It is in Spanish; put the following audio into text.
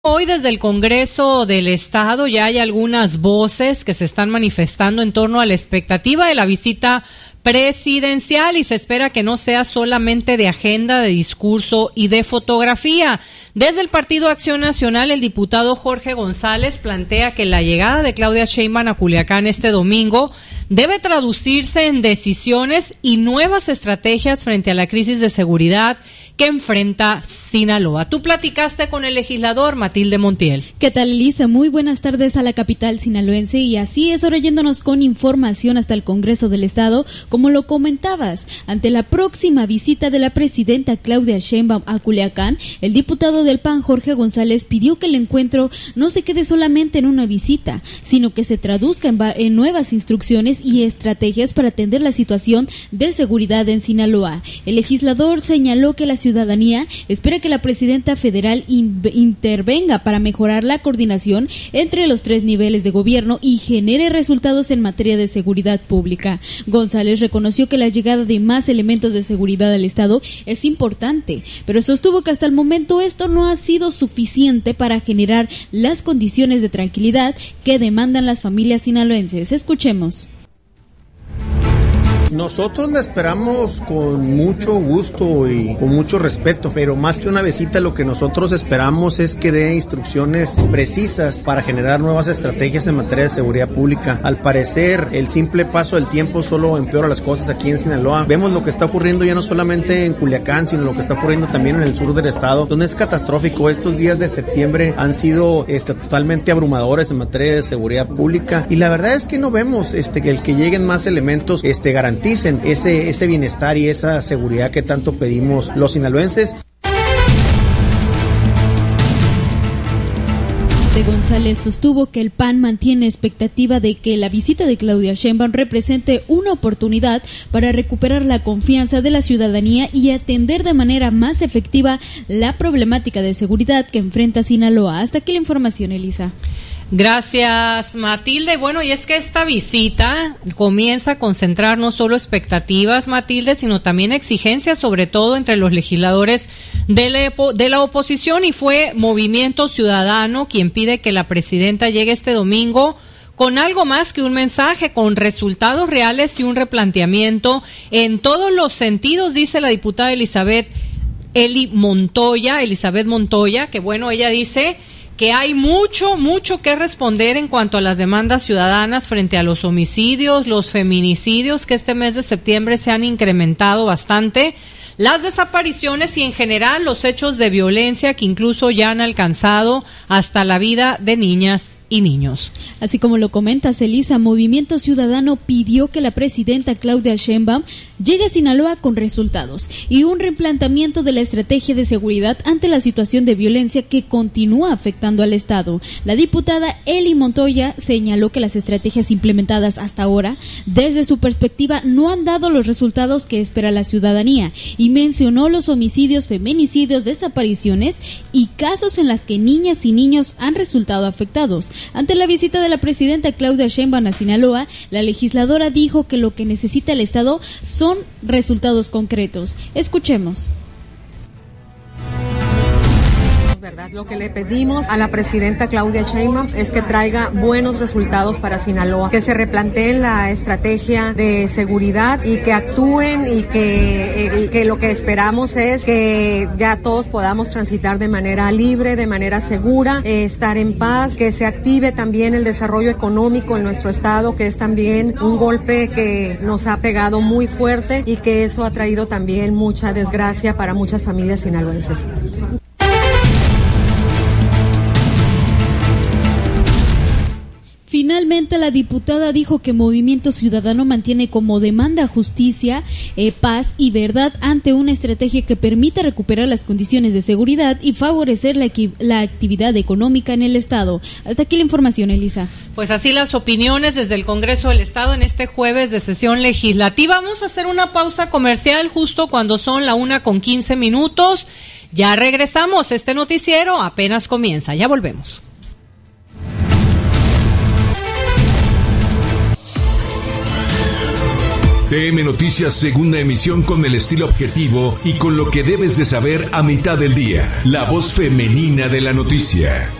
Hoy desde el Congreso del Estado ya hay algunas voces que se están manifestando en torno a la expectativa de la visita presidencial y se espera que no sea solamente de agenda, de discurso y de fotografía. Desde el Partido Acción Nacional, el diputado Jorge González plantea que la llegada de Claudia Sheinbaum a Culiacán este domingo debe traducirse en decisiones y nuevas estrategias frente a la crisis de seguridad que enfrenta Sinaloa. Tú platicaste con el legislador Matilde Montiel. ¿Qué tal, Elisa? Muy buenas tardes a la capital sinaloense y así es, ahora yéndonos con información hasta el Congreso del Estado. Como lo comentabas, ante la próxima visita de la presidenta Claudia Sheinbaum a Culiacán, el diputado del PAN Jorge González pidió que el encuentro no se quede solamente en una visita, sino que se traduzca en nuevas instrucciones y estrategias para atender la situación de seguridad en Sinaloa. El legislador señaló que la ciudadanía espera que la presidenta federal intervenga para mejorar la coordinación entre los tres niveles de gobierno y genere resultados en materia de seguridad pública. González reconoció que la llegada de más elementos de seguridad al Estado es importante, pero sostuvo que hasta el momento esto no ha sido suficiente para generar las condiciones de tranquilidad que demandan las familias sinaloenses. Escuchemos. Nosotros la esperamos con mucho gusto y con mucho respeto, pero más que una visita, lo que nosotros esperamos es que dé instrucciones precisas para generar nuevas estrategias en materia de seguridad pública. Al parecer, el simple paso del tiempo solo empeora las cosas aquí en Sinaloa. Vemos lo que está ocurriendo ya no solamente en Culiacán, sino lo que está ocurriendo también en el sur del estado, donde es catastrófico. Estos días de septiembre han sido totalmente abrumadores en materia de seguridad pública y la verdad es que no vemos que el que lleguen más elementos garanticen ese bienestar y esa seguridad que tanto pedimos los sinaloenses. González sostuvo que el PAN mantiene expectativa de que la visita de Claudia Sheinbaum represente una oportunidad para recuperar la confianza de la ciudadanía y atender de manera más efectiva la problemática de seguridad que enfrenta Sinaloa. Hasta aquí la información, Elisa. Gracias, Matilde. Bueno, y es que esta visita comienza a concentrar no solo expectativas, Matilde, sino también exigencias, sobre todo entre los legisladores de la oposición, y fue Movimiento Ciudadano quien pide que la presidenta llegue este domingo con algo más que un mensaje, con resultados reales y un replanteamiento en todos los sentidos, dice la diputada Elizabeth Montoya, que bueno, ella dice que hay mucho que responder en cuanto a las demandas ciudadanas frente a los homicidios, los feminicidios, que este mes de septiembre se han incrementado bastante, las desapariciones y en general los hechos de violencia que incluso ya han alcanzado hasta la vida de niñas y niños. Así como lo comentas, Elisa, Movimiento Ciudadano pidió que la presidenta Claudia Sheinbaum llegue a Sinaloa con resultados y un replanteamiento de la estrategia de seguridad ante la situación de violencia que continúa afectando al Estado. La diputada Eli Montoya señaló que las estrategias implementadas hasta ahora, desde su perspectiva, no han dado los resultados que espera la ciudadanía y mencionó los homicidios, feminicidios, desapariciones y casos en los que niñas y niños han resultado afectados. Ante la visita de la presidenta Claudia Sheinbaum a Sinaloa, la legisladora dijo que lo que necesita el Estado son resultados concretos. Escuchemos. ¿Verdad? Lo que le pedimos a la presidenta Claudia Sheinbaum es que traiga buenos resultados para Sinaloa, que se replanteen la estrategia de seguridad y que actúen y que lo que esperamos es que ya todos podamos transitar de manera libre, de manera segura, estar en paz, que se active también el desarrollo económico en nuestro estado, que es también un golpe que nos ha pegado muy fuerte y que eso ha traído también mucha desgracia para muchas familias sinaloenses. Finalmente, la diputada dijo que Movimiento Ciudadano mantiene como demanda justicia, paz y verdad ante una estrategia que permita recuperar las condiciones de seguridad y favorecer la actividad económica en el Estado. Hasta aquí la información, Elisa. Pues así las opiniones desde el Congreso del Estado en este jueves de sesión legislativa. Vamos a hacer una pausa comercial justo cuando son la 1:15. Ya regresamos. Este noticiero apenas comienza. Ya volvemos. TM Noticias, segunda emisión, con el estilo objetivo y con lo que debes de saber a mitad del día. La voz femenina de la noticia.